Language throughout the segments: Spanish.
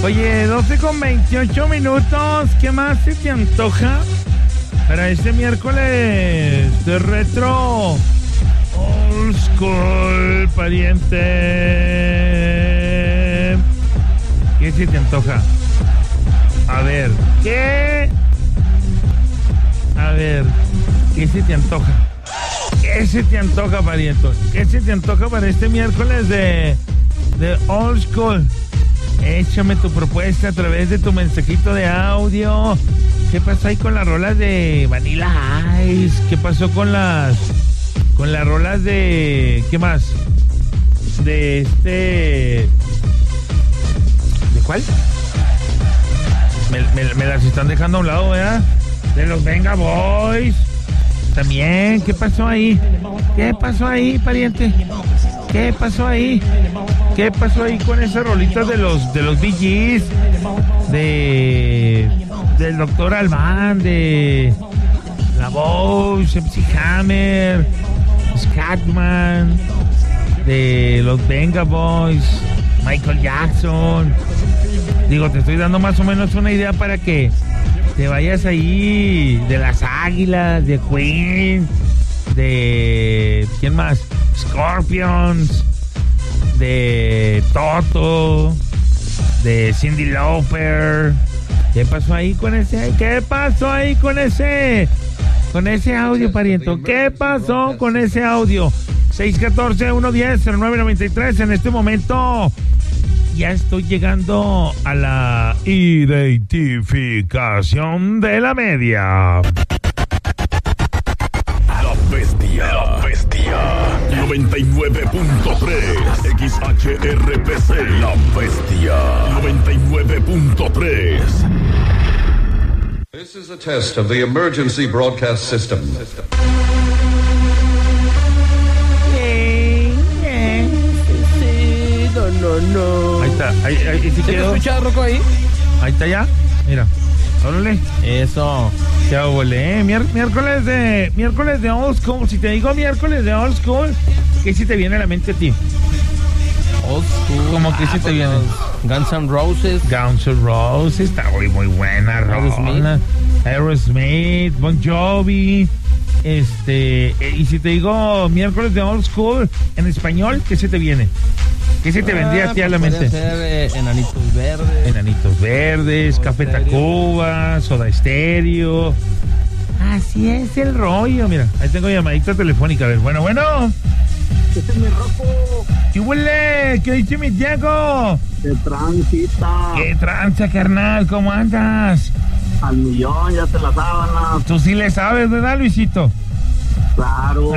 Oye, 12:28. ¿Qué más se te antoja para este miércoles de retro old school, pariente? ¿Qué se te antoja? A ver, ¿qué se te antoja? ¿Qué se te antoja, pariente? ¿Qué se te antoja para este miércoles de old school? Échame tu propuesta a través de tu mensajito de audio. ¿Qué pasó ahí con las rolas de Vanilla Ice? ¿Qué pasó con las rolas de... ¿Qué más? ¿De cuál? Me las están dejando a un lado, ¿verdad? De los Venga Boys. También, ¿qué pasó ahí? ¿Qué pasó ahí, pariente? ¿Qué pasó ahí? ¿Qué pasó ahí con esas rolitas de los Bee Gees? Del Dr. Alban, de La Voz, MC Hammer, Scatman, de los Venga Boys, Michael Jackson. Digo, te estoy dando más o menos una idea para que te vayas ahí, de las Águilas, de Queen, de... ¿quién más? Scorpions, de Toto, de Cyndi Lauper. ¿Qué pasó ahí con ese? ¿Qué pasó ahí con ese audio, pariento? ¿Qué pasó con ese audio? 614-110-0993. En este momento ya estoy llegando a la identificación de la media. La bestia. 99.3 XHRPC. La bestia. 99.3. This is a test of the emergency broadcast system. No. Ahí está. Ahí sí ¿Se quedó. escucha, Rocco, ahí? Ahí está ya. Mira. Órale. Eso. Qué huele, miércoles de old school. Si te digo miércoles de old school, ¿qué si te viene a la mente a ti? Old school. ¿Cómo que si te viene? Guns N' Roses. Guns N' Roses, está muy buena rola. Aerosmith, Bon Jovi. Y si te digo miércoles de old school en español, ¿qué se te viene? ¿Qué se te vendría a ti a la mente? Ser, Enanitos Verdes. Enanitos Verdes, Café Tacuba, Soda Stereo. Así es el rollo. Mira, ahí tengo llamadita telefónica. A ver, bueno. Este es mi Rocco. ¿Qué huele? ¿Qué dice mi Diego? De transita. ¿Qué tranza, carnal? ¿Cómo andas? Al millón, ya te la sábana. Tú sí le sabes, ¿verdad, Luisito? Claro.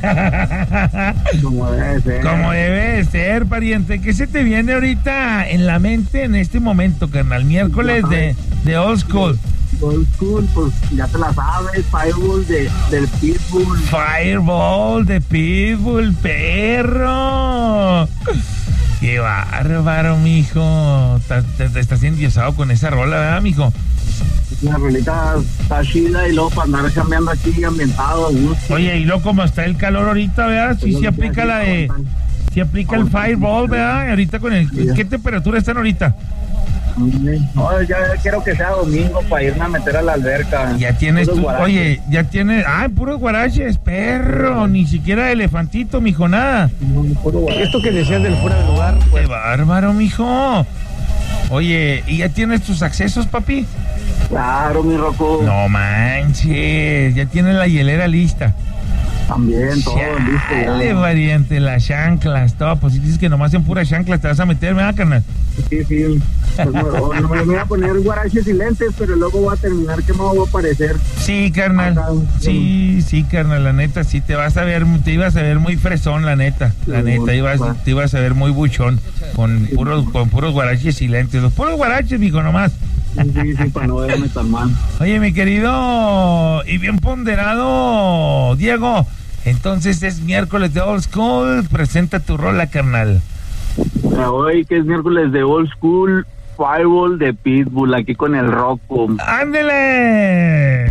Como debe ser. Como debe de ser, pariente. ¿Qué se te viene ahorita en la mente en este momento, carnal? Miércoles de old school. Old school, pues ya te la sabes. Fireball del Pitbull. Fireball de Pitbull, perro. Qué bárbaro, mijo. Te estás endiosado con esa rola, ¿verdad, mijo? La rolita está chida y luego para andar cambiando aquí ambientado a gusto. Oye, y luego como está el calor ahorita, ¿verdad? Sí, se aplica la de... Se aplica el Fireball, ¿verdad? Ahorita con el... ¿Qué temperatura están ahorita? No, ya quiero que sea domingo para irme a meter a la alberca. Ya tienes Puros tú... guaraches. Oye, ya tienes... ¡Ah, puros guaraches, perro! Ni siquiera elefantito, mijo, nada. Esto que decías del fuera de lugar, ¡Qué bárbaro, mijo! Oye, ¿y ya tienes tus accesos, papi? claro, mi Rocco. No manches, ya tienes la hielera lista. También, todo listo. Dale, variante, las chanclas, todo. Pues si dices que nomás en puras chanclas te vas a meter, ¿verdad, carnal? Sí. Pues no me voy a poner guaraches y lentes, pero luego voy a terminar que me voy a parecer. Sí, carnal. Sí, carnal, la neta, sí, te ibas a ver muy fresón, la neta. La neta, te ibas a ver muy buchón con puros guaraches y lentes. Los puros guaraches, mijo, nomás. Sí, para no verme tan mal. Oye, mi querido y bien ponderado Diego, entonces es miércoles de Old School, presenta tu rola, carnal. Hoy que es miércoles de Old School, Fireball de Pitbull, aquí con el Rocco. ¡Ándele!